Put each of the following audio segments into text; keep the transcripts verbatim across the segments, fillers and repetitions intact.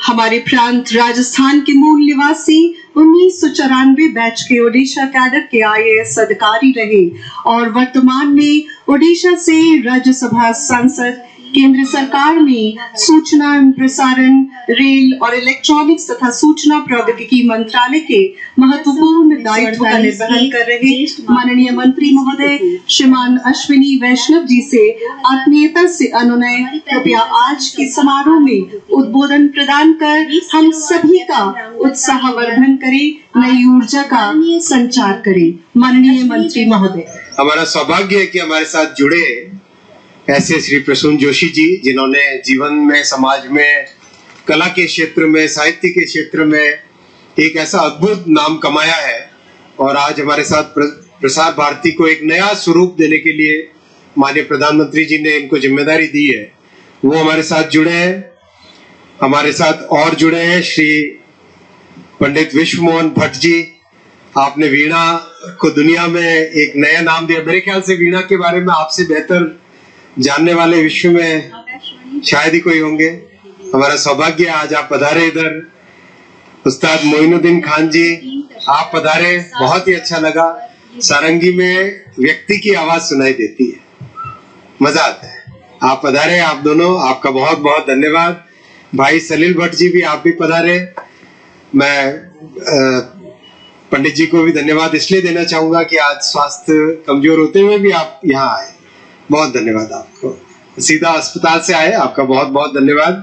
हमारे प्रांत राजस्थान के मूल निवासी उन्नीस सौ चौरानवे बैच के ओडिशा कैडर के आई ए एस अधिकारी रहे और वर्तमान में ओडिशा से राज्यसभा सांसद, केंद्र सरकार में सूचना एवं प्रसारण, रेल और इलेक्ट्रॉनिक्स तथा सूचना प्रौद्योगिकी मंत्रालय के महत्वपूर्ण दायित्व का निर्वहन कर रहे माननीय मंत्री महोदय श्रीमान अश्विनी वैष्णव जी से आत्मीयता से अनुनय कृपया आज के समारोह में उद्बोधन प्रदान कर हम सभी का उत्साहवर्धन करें, नई ऊर्जा का संचार करें। माननीय मंत्री महोदय, हमारा सौभाग्य है कि हमारे साथ जुड़े ऐसे श्री प्रसून जोशी जी, जिन्होंने जीवन में, समाज में, कला के क्षेत्र में, साहित्य के क्षेत्र में एक ऐसा अद्भुत नाम कमाया है और आज हमारे साथ प्रसार भारती को एक नया स्वरूप देने के लिए माननीय प्रधानमंत्री जी ने इनको जिम्मेदारी दी है। वो हमारे साथ जुड़े हैं। हमारे साथ और जुड़े हैं श्री पंडित विश्व मोहन भट्ट जी। आपने वीणा को दुनिया में एक नया नाम दिया। मेरे ख्याल से वीणा के बारे में आपसे बेहतर जानने वाले विश्व में शायद ही कोई होंगे। हमारा सौभाग्य आज आप पधारे इधर। उस्ताद मोइनुद्दीन खान जी, आप पधारे, बहुत ही अच्छा लगा। सारंगी में व्यक्ति की आवाज सुनाई देती है, मजा आता है। आप पधारे, आप दोनों, आपका बहुत बहुत धन्यवाद। भाई सलील भट्ट जी भी, आप भी पधारे। मैं पंडित जी को भी धन्यवाद इसलिए देना चाहूंगा कि आज स्वास्थ्य कमजोर होते हुए भी आप यहाँ आए, बहुत धन्यवाद आपको। सीधा अस्पताल से आए, आपका बहुत बहुत धन्यवाद।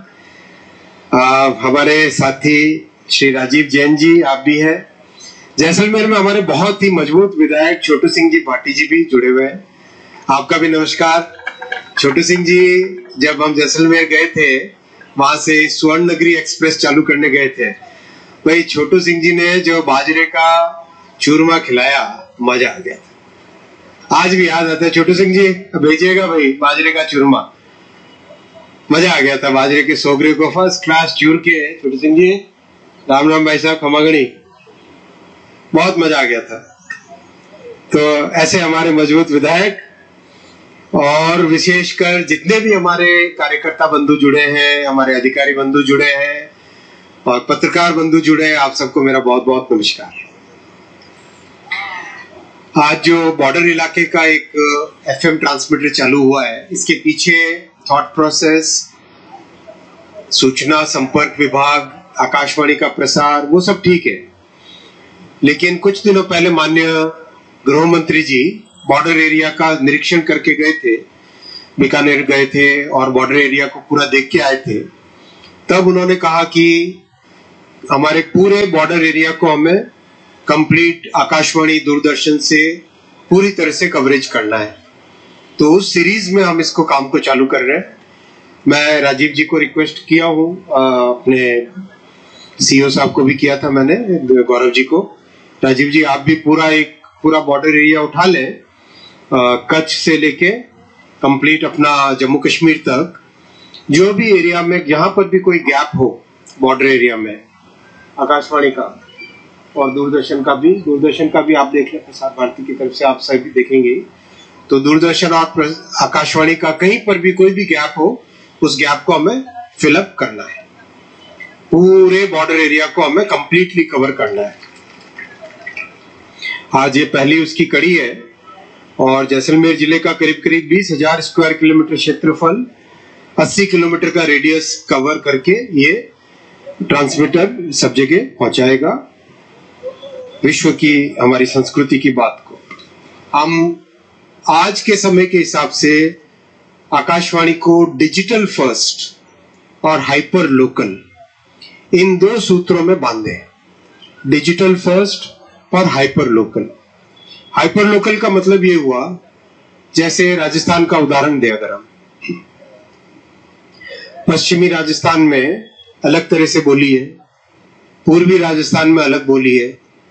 हमारे साथी श्री राजीव जैन जी, आप भी हैं। जैसलमेर में हमारे बहुत ही मजबूत विधायक छोटू सिंह जी भाटी जी भी जुड़े हुए हैं, आपका भी नमस्कार। छोटू सिंह जी, जब हम जैसलमेर गए थे, वहां से स्वर्ण नगरी एक्सप्रेस चालू करने गए थे, भाई छोटू सिंह जी ने जो बाजरे का चूरमा खिलाया, मजा आ गया था। आज भी याद आता है। छोटू सिंह जी भेजिएगा भाई बाजरे का चूरमा, मजा आ गया था। बाजरे के सोगरे को फर्स्ट क्लास चूर के, छोटू सिंह जी, राम राम भाई साहब, खमागणी, बहुत मजा आ गया था। तो ऐसे हमारे मजबूत विधायक और विशेषकर जितने भी हमारे कार्यकर्ता बंधु जुड़े हैं, हमारे अधिकारी बंधु जुड़े हैं और पत्रकार बंधु जुड़े हैं, आप सबको मेरा बहुत बहुत नमस्कार। आज जो बॉर्डर इलाके का एक एफएम ट्रांसमीटर चालू हुआ है, इसके पीछे थॉट प्रोसेस, सूचना संपर्क विभाग, आकाशवाणी का प्रसार, वो सब ठीक है। लेकिन कुछ दिनों पहले माननीय गृह मंत्री जी बॉर्डर एरिया का निरीक्षण करके गए थे, बीकानेर गए थे और बॉर्डर एरिया को पूरा देख के आए थे। तब उन्होंने कहा कि हमारे पूरे बॉर्डर एरिया को हमें कंप्लीट आकाशवाणी, दूरदर्शन से पूरी तरह से कवरेज करना है। तो उस सीरीज में हम इसको काम को चालू कर रहे हैं। मैं राजीव जी को रिक्वेस्ट किया हूँ, अपने सीईओ साहब को भी किया था मैंने, गौरव जी को। राजीव जी, आप भी पूरा एक पूरा बॉर्डर एरिया उठा लें, कच्छ से लेके कंप्लीट अपना जम्मू कश्मीर तक, जो भी एरिया में जहां पर भी कोई गैप हो बॉर्डर एरिया में, आकाशवाणी का और दूरदर्शन का भी, दूरदर्शन का भी आप देख लें, प्रसार भारती की तरफ से आप सभी देखेंगे। तो दूरदर्शन और आकाशवाणी का कहीं पर भी कोई भी गैप हो, उस गैप को हमें फिलअप करना है। पूरे बॉर्डर एरिया को हमें कंप्लीटली कवर करना है। आज ये पहली उसकी कड़ी है और जैसलमेर जिले का करीब करीब बीस हजार स्क्वायर किलोमीटर क्षेत्रफल, अस्सी किलोमीटर का रेडियस कवर करके ये ट्रांसमीटर सब जगह पहुंचाएगा विश्व की, हमारी संस्कृति की बात को। हम आज के समय के हिसाब से आकाशवाणी को डिजिटल फर्स्ट और हाइपर लोकल, इन दो सूत्रों में बांधे। डिजिटल फर्स्ट और हाइपर लोकल। हाइपर लोकल का मतलब ये हुआ, जैसे राजस्थान का उदाहरण दे अगर हम, पश्चिमी राजस्थान में अलग तरह से बोली है, पूर्वी राजस्थान में अलग बोली है,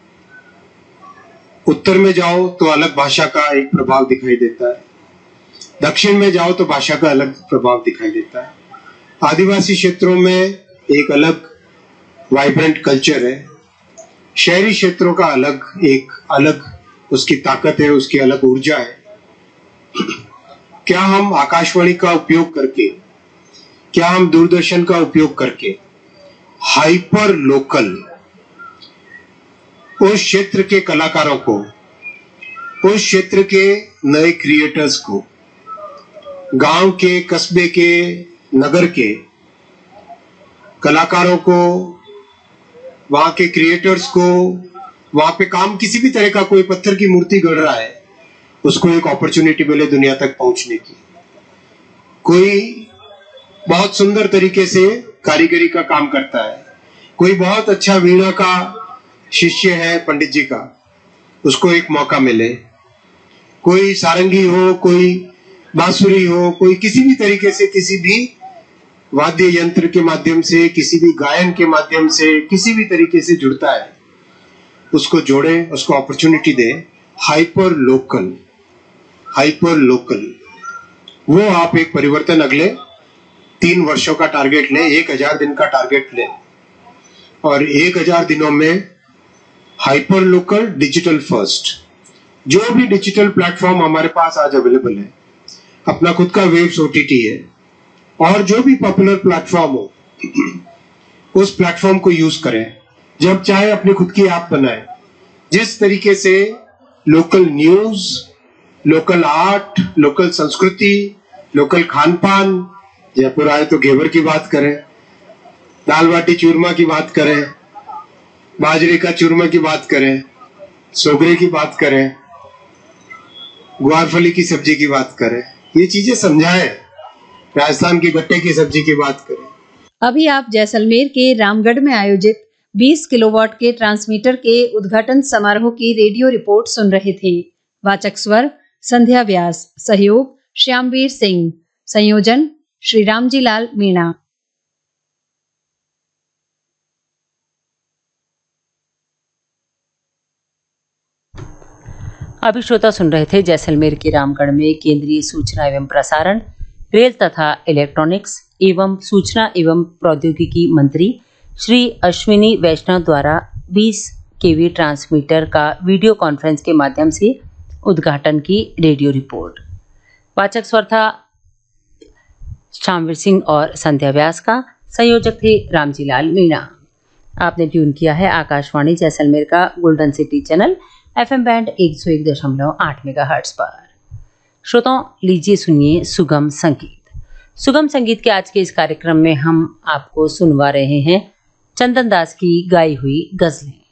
उत्तर में जाओ तो अलग भाषा का एक प्रभाव दिखाई देता है, दक्षिण में जाओ तो भाषा का अलग प्रभाव दिखाई देता है, आदिवासी क्षेत्रों में एक अलग वाइब्रेंट कल्चर है, शहरी क्षेत्रों का अलग एक अलग उसकी ताकत है, उसकी अलग ऊर्जा है। क्या हम आकाशवाणी का उपयोग करके, क्या हम दूरदर्शन का उपयोग करके हाइपर लोकल, उस क्षेत्र के कलाकारों को, उस क्षेत्र के नए क्रिएटर्स को, गांव के, कस्बे के, नगर के कलाकारों को, वहां के क्रिएटर्स को, वहां पे काम किसी भी तरह का कोई पत्थर की मूर्ति गढ़ रहा है, उसको एक अपॉर्चुनिटी मिले दुनिया तक पहुंचने की। कोई बहुत सुंदर तरीके से कारीगरी का काम करता है, कोई बहुत अच्छा वीणा का शिष्य है पंडित जी का, उसको एक मौका मिले। कोई सारंगी हो, कोई बांसुरी हो, कोई किसी भी तरीके से, किसी भी वाद्य यंत्र के माध्यम से, किसी भी गायन के माध्यम से, किसी भी तरीके से जुड़ता है, उसको जोड़े, उसको अपॉर्चुनिटी दे। हाइपर लोकल, हाइपर लोकल, वो आप एक परिवर्तन अगले तीन वर्षों का टारगेट ले, एक हजार दिन का टारगेट ले, और एक हजार दिनों में हाइपर लोकल, डिजिटल फर्स्ट, जो भी डिजिटल प्लेटफॉर्म हमारे पास आज अवेलेबल है, अपना खुद का वेव्स ओटीटी है, और जो भी पॉपुलर प्लेटफॉर्म हो, उस प्लेटफॉर्म को यूज करें। जब चाहे अपनी खुद की ऐप बनाएं। जिस तरीके से local news, local art, local संस्कृति, लोकल खान पान, जयपुर आए तो घेवर की बात करें, दाल बाटी चूरमा की बात करें, बाजरे का चूरमा की बात करें, सोगरे की बात करें, ग्वारफली की सब्जी की बात करें, ये चीजें समझाएं, राजस्थान की गट्टे की सब्जी की बात करें। अभी आप जैसलमेर के रामगढ़ में आयोजित बीस किलोवाट के ट्रांसमीटर के उद्घाटन समारोह की रेडियो रिपोर्ट सुन रहे थे। वाचक स्वर संध्या व्यास, सहयोग श्यामवीर सिंह, संयोजन श्री रामजी लाल मीणा। अभी श्रोता सुन रहे थे जैसलमेर के रामगढ़ में केंद्रीय सूचना एवं प्रसारण, रेल तथा इलेक्ट्रॉनिक्स एवं सूचना एवं प्रौद्योगिकी मंत्री श्री अश्विनी वैष्णव द्वारा बीस केवी ट्रांसमीटर का वीडियो कॉन्फ्रेंस के माध्यम से उद्घाटन की रेडियो रिपोर्ट। वाचक स्वर था श्यामवीर सिंह और संध्या व्यास का, संयोजक थे रामजी लाल मीणा। आपने ट्यून किया है आकाशवाणी जैसलमेर का golden city channel FM band एक सौ एक दशमलव आठ मेगाहर्ट्ज पर। श्रोताओं, लीजिए सुनिए सुगम संगीत। सुगम संगीत के आज के इस कार्यक्रम में हम आपको सुनवा रहे हैं चंदन दास की गाई हुई गजलें।